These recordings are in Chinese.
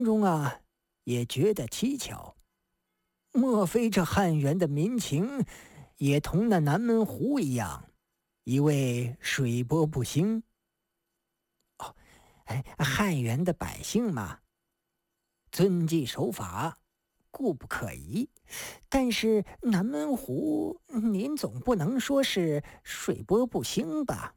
中啊也觉得蹊跷，莫非这汉源的民情也同那南门湖一样，一味水波不兴？汉源的百姓嘛，遵纪守法，固不可疑。但是南门湖，您总不能说是水波不兴吧？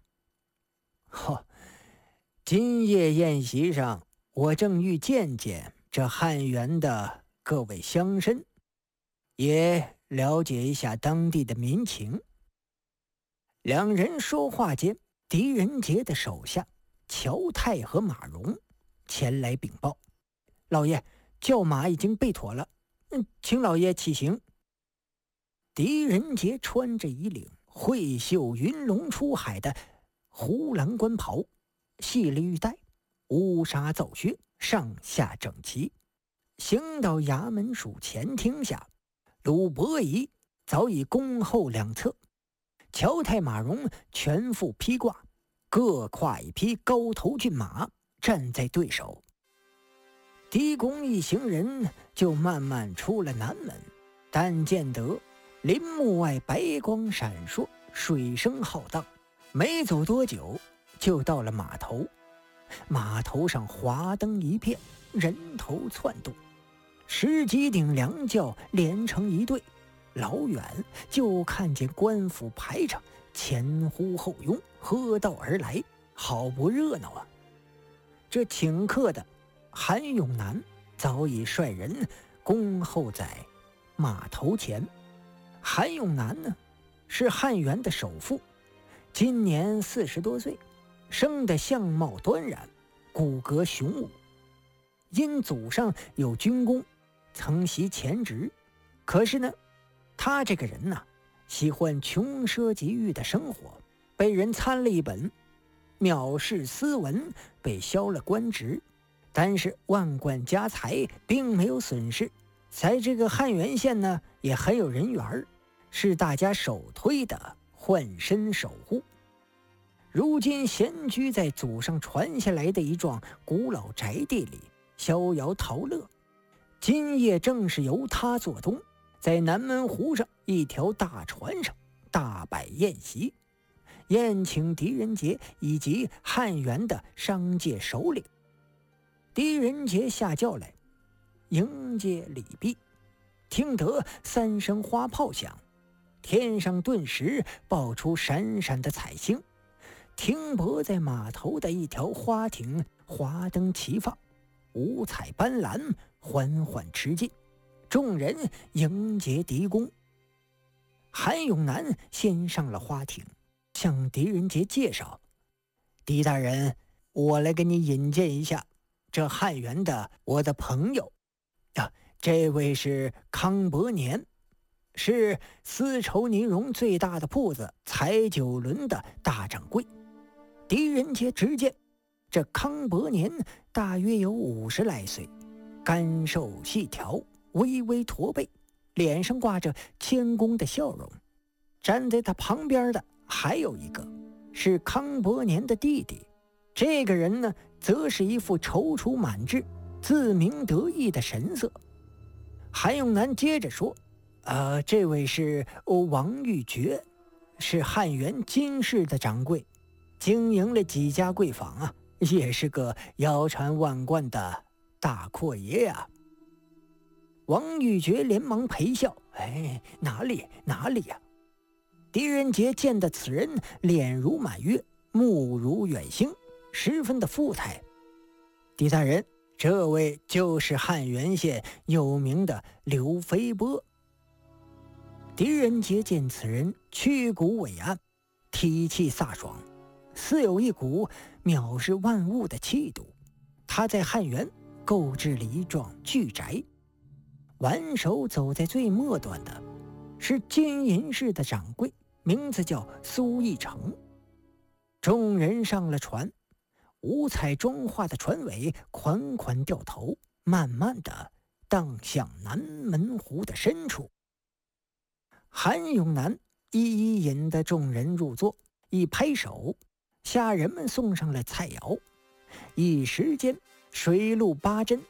今夜宴席上，我正欲见见这汉源的各位乡绅，也了解一下当地的民情。两人说话间，狄仁杰的手下乔泰和马荣前来禀报：老爷，轿马已经备妥了，请老爷起行。狄仁杰穿着一领慧袖云龙出海的胡兰官袍，系了玉带，乌纱皂靴，上下整齐，行到衙门署前厅下，鲁伯仪早已恭候两侧，乔泰马荣全副披挂，各跨一匹高头骏马，站在对手。狄公一行人就慢慢出了南门，但见得林木外白光闪烁，水声浩荡，没走多久就到了码头。码头上华灯一片，人头窜动，十几顶凉轿连成一队，老远就看见官府排场前呼后拥，喝道而来，好不热闹啊！这请客的韩永南早已率人恭候在码头前。韩永南呢，是汉源的首富，今年40多岁，生得相貌端然，骨骼雄武。因祖上有军功，曾袭前职，可是呢，他这个人呢，喜欢穷奢极欲的生活，被人参了一本，藐视斯文，被削了官职。但是万贯家财并没有损失，在这个汉源县呢，也很有人缘，是大家首推的换身守护。如今闲居在祖上传下来的一幢古老宅地里，逍遥陶乐。今夜正是由他做东，在南门湖上一条大船上大摆宴席，宴请狄仁杰以及汉源的商界首领。狄仁杰下轿来迎接礼毕，听得3声花炮响，天上顿时爆出闪闪的彩星，停泊在码头的一条花艇华灯齐放，五彩斑斓，缓缓驰进，众人迎接狄公。韩永南先上了花艇，向狄仁杰介绍：狄大人，我来给你引荐一下这汉源的我的朋友这位是康伯年，是丝绸呢绒最大的铺子彩九轮的大掌柜。狄仁杰直见这康伯年大约有50来岁，干瘦细条，微微驼背，脸上挂着谦恭的笑容。站在他旁边的还有一个是康伯年的弟弟，这个人呢，则是一副踌躇满志、自鸣得意的神色。韩永南接着说：这位是王玉珏，是汉源金氏的掌柜，经营了几家贵坊啊，也是个腰缠万贯的大阔爷啊。王玉珏连忙陪笑：哪里呀！狄仁杰见得此人脸如满月，目如远星，十分的富态。狄大人，这位就是汉源县有名的刘飞波。狄仁杰见此人曲骨伟岸，体气飒爽，似有一股藐视万物的气度。他在汉源购置了一幢巨宅，挽手走在最末端的是金银市的掌柜，名字叫苏义成。众人上了船，五彩妆化的船尾款款掉头，慢慢地荡向南门湖的深处。韩永南一一引得众人入座，一拍手，下人们送上了菜肴。一时间水陆八珍，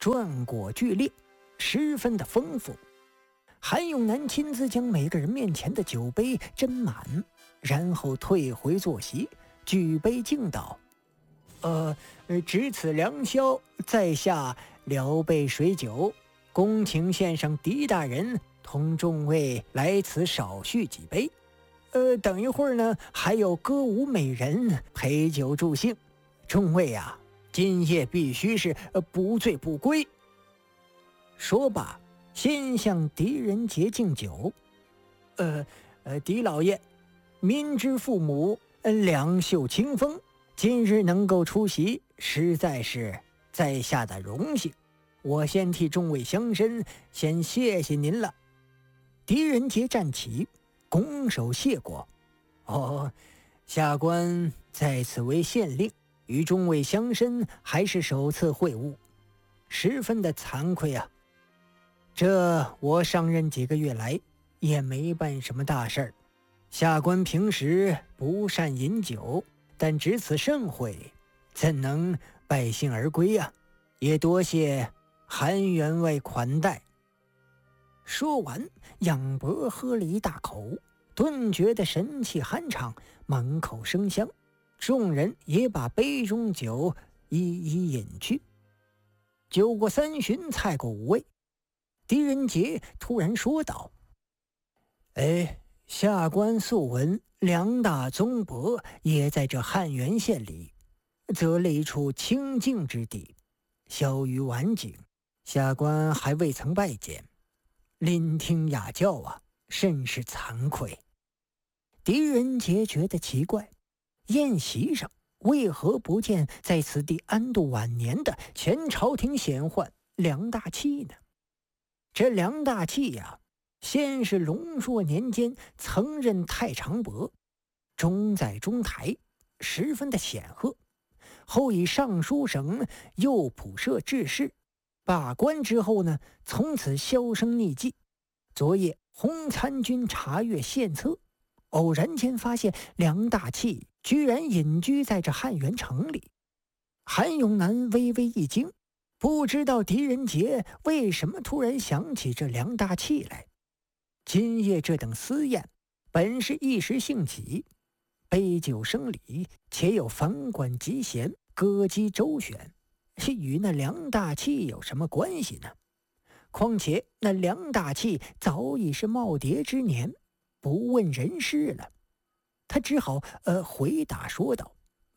壮果剧烈，十分的丰富。韩永南亲自将每个人面前的酒杯斟满，然后退回坐席，举杯敬道：“值此良宵，在下聊备水酒，恭请先生狄大人同众位来此少叙几杯。等一会儿呢，还有歌舞美人陪酒助兴。众位啊，今夜必须是不醉不归。”说罢，先向狄仁杰敬酒。狄老爷，民之父母，两袖清风，今日能够出席，实在是在下的荣幸。我先替众位乡绅先谢谢您了。狄仁杰站起，拱手谢过。下官在此为县令，与众位乡绅还是首次会晤，十分的惭愧啊。这我上任几个月来也没办什么大事儿，下官平时不善饮酒，但值此盛会，怎能败兴而归啊？也多谢韩员外款待。说完，仰脖喝了一大口，顿觉得神气酣畅，满口生香。众人也把杯中酒一一饮去。酒过三巡，菜过五味，狄仁杰突然说道：“下官素闻梁大宗伯也在这汉源县里，择了一处清静之地，小于晚景，下官还未曾拜见，聆听雅教啊，甚是惭愧。”狄仁杰觉得奇怪，宴席上为何不见在此地安度晚年的前朝廷显宦梁大器呢？这梁大器呀，先是隆朔年间曾任太常伯，中在中台，十分的显赫。后以尚书省右仆射致仕，罢官之后呢，从此销声匿迹。昨夜洪参军查阅县册，偶然间发现梁大器居然隐居在这汉源城里。韩永南微微一惊，不知道狄仁杰为什么突然想起这梁大器来。今夜这等私宴，本是一时兴起，杯酒生理，且有房管集贤，歌姬周旋，与那梁大器有什么关系呢？况且那梁大器早已是耄耋之年，不问人事了。他只好回答说道：“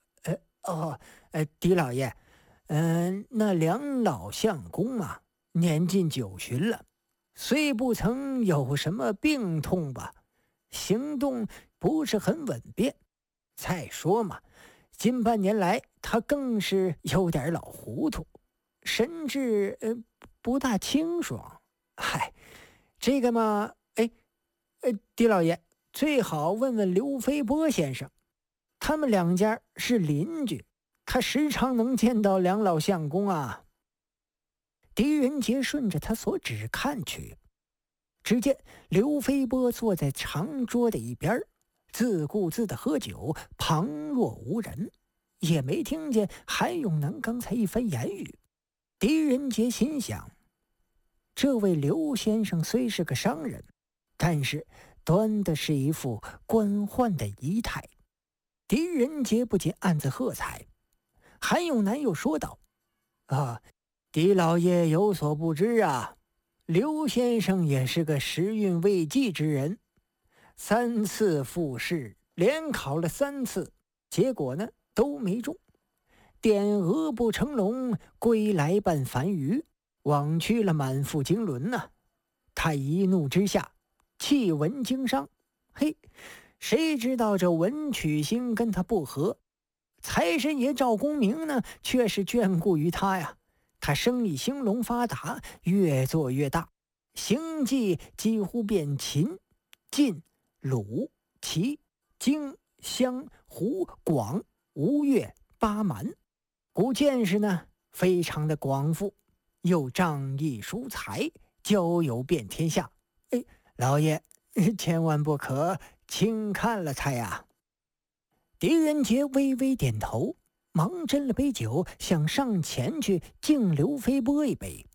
狄老爷，那梁老相公啊，年近90了，虽不曾有什么病痛吧，行动不是很稳便。再说嘛，近半年来他更是有点老糊涂，神志不大清爽。这个嘛，狄老爷最好问问刘飞波先生，他们两家是邻居，他时常能见到梁老相公啊。”狄仁杰顺着他所指看去，只见刘飞波坐在长桌的一边，自顾自的喝酒，旁若无人，也没听见韩永南刚才一番言语。狄仁杰心想，这位刘先生虽是个商人，但是端的是一副官宦的仪态。狄仁杰不禁暗自喝彩。韩永南又说道：“狄老爷有所不知啊，刘先生也是个时运未济之人，3次复试，连考了3次，结果呢都没中，点额不成龙，归来半凡鱼，枉去了满腹经纶呐。他一怒之下弃文经商，谁知道这文曲星跟他不合，财神爷赵公明呢却是眷顾于他呀。他生意兴隆发达，越做越大，行迹几乎遍秦、晋、鲁、齐、荆、襄、胡、广、吴越、巴蛮，故见识呢非常的广富，又仗义疏财，交友遍天下。老爷千万不可轻看了他呀。狄仁杰微微点头， 忙斟了杯酒，想上前去敬刘飞波一杯。